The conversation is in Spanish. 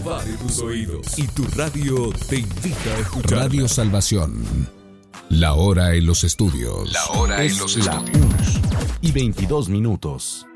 invade tus oídos y tu radio te invita a escuchar. Radio Salvación. La hora en los estudios. La hora en los estudios. 1:22 minutos.